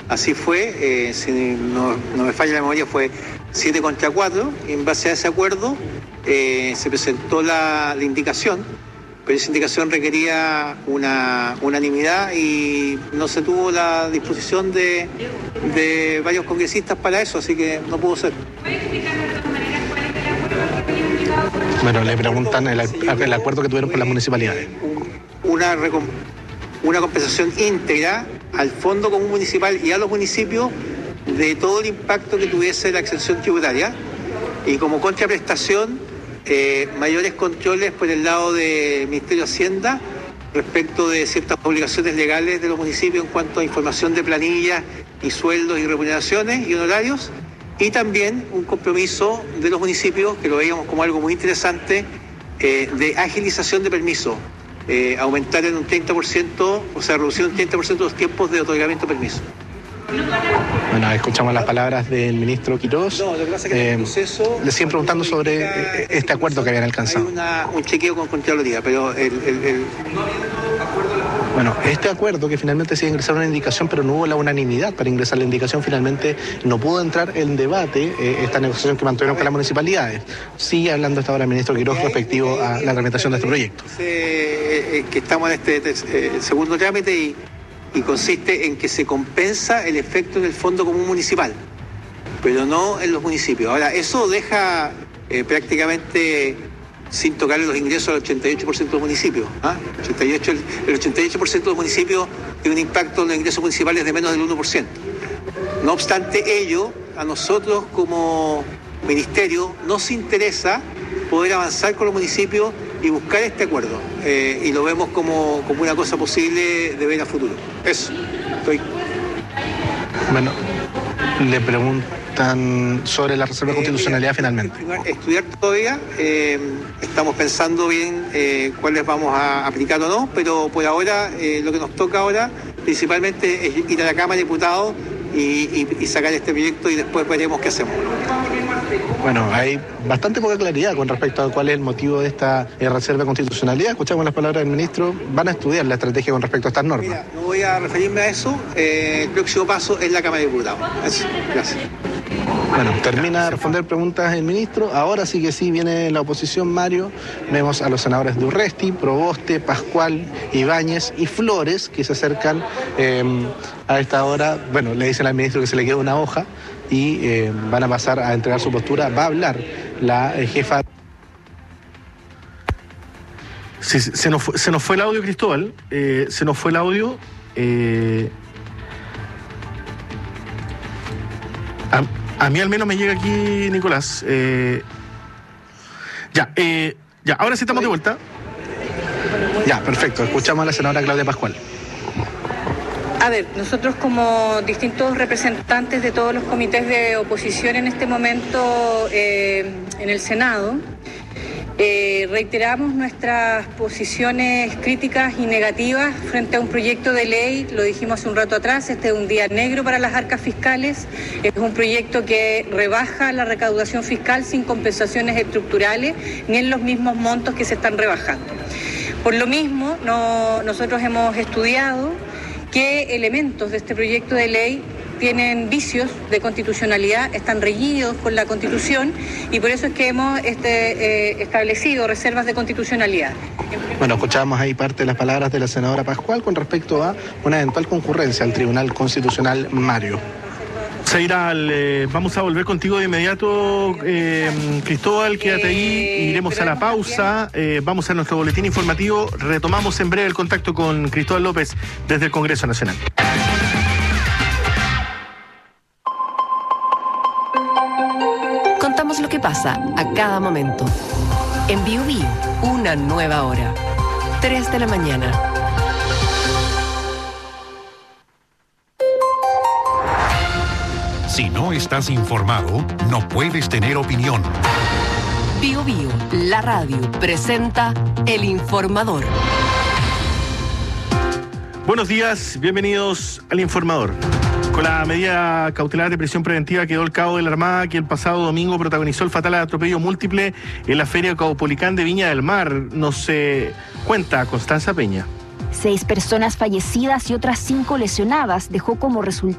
Así fue, si no me falla la memoria, fue 7-4, y en base a ese acuerdo se presentó la indicación, pero esa indicación requería una unanimidad y no se tuvo la disposición de varios congresistas para eso, así que no pudo ser. Bueno, le preguntan el acuerdo que tuvieron con las municipalidades. Una compensación íntegra al Fondo Común Municipal y a los municipios de todo el impacto que tuviese la exención tributaria, y como contraprestación mayores controles por el lado del Ministerio de Hacienda respecto de ciertas obligaciones legales de los municipios en cuanto a información de planillas y sueldos y remuneraciones y honorarios, y también un compromiso de los municipios, que lo veíamos como algo muy interesante, de agilización de permisos, aumentar en un 30%, o sea, reducir un 30% los tiempos de otorgamiento de permisos. Bueno, escuchamos las palabras del ministro Quirós. No, lo que pasa es que en el proceso... Le siguen preguntando sobre este acuerdo que habían alcanzado. Hay un chequeo con Contraloría, pero Bueno, este acuerdo que finalmente se ingresó una indicación, pero no hubo la unanimidad para ingresar la indicación, finalmente no pudo entrar en debate esta negociación que mantuvieron con las municipalidades. Sigue hablando hasta ahora el ministro Quirós respectivo a la tramitación de este proyecto. Que estamos en este segundo trámite y consiste en que se compensa el efecto en el Fondo Común Municipal, pero no en los municipios. Ahora, eso deja prácticamente sin tocarle los ingresos al 88% de los municipios. El 88% de los municipios tiene un impacto en los ingresos municipales de menos del 1%. No obstante ello, a nosotros como ministerio nos interesa poder avanzar con los municipios y buscar este acuerdo, y lo vemos como una cosa posible de ver a futuro. Eso, Bueno, le preguntan sobre la reserva de constitucionalidad finalmente. Estudiar todavía, estamos pensando bien cuáles vamos a aplicar o no, pero por ahora lo que nos toca ahora principalmente es ir a la Cámara de Diputados y sacar este proyecto, y después veremos qué hacemos. Bueno, hay bastante poca claridad con respecto a cuál es el motivo de esta reserva de constitucionalidad. Escuchamos las palabras del ministro. Van a estudiar la estrategia con respecto a estas normas. Mira, no voy a referirme a eso. El próximo paso es la Cámara de Diputados. Eso. Gracias. Bueno, termina de responder preguntas el ministro. Ahora sí que sí viene la oposición, Mario. Vemos a los senadores de Urresti, Proboste, Pascual, Ibáñez y Flores que se acercan a esta hora. Bueno, le dicen al ministro que se le queda una hoja y van a pasar a entregar su postura. Va a hablar la jefa. Sí, se nos fue el audio, Cristóbal. Se nos fue el audio. A mí al menos me llega aquí, Nicolás. Ya, ahora sí estamos de vuelta. Ya, perfecto. Escuchamos a la senadora Claudia Pascual. A ver, nosotros como distintos representantes de todos los comités de oposición en este momento en el Senado, reiteramos nuestras posiciones críticas y negativas frente a un proyecto de ley. Lo dijimos hace un rato atrás, este es un día negro para las arcas fiscales. Es un proyecto que rebaja la recaudación fiscal sin compensaciones estructurales ni en los mismos montos que se están rebajando. Por lo mismo, nosotros hemos estudiado qué elementos de este proyecto de ley tienen vicios de constitucionalidad, están reñidos con la Constitución, y por eso es que hemos establecido reservas de constitucionalidad. Bueno, escuchábamos ahí parte de las palabras de la senadora Pascual con respecto a una eventual concurrencia al Tribunal Constitucional, Mario. Seiral, vamos a volver contigo de inmediato, Cristóbal, quédate ahí, iremos a la pausa, vamos a nuestro boletín informativo, retomamos en breve el contacto con Cristóbal López desde el Congreso Nacional. Contamos lo que pasa a cada momento. En Bio Bio, una nueva hora. 3 de la mañana. Si no estás informado, no puedes tener opinión. Bio Bio, la radio, presenta El Informador. Buenos días, bienvenidos al Informador. Con la medida cautelar de prisión preventiva quedó el cabo de la Armada, que el pasado domingo protagonizó el fatal atropello múltiple en la Feria Caupolicán de Viña del Mar. Nos cuenta Constanza Peña. 6 personas fallecidas y otras 5 lesionadas dejó como resultado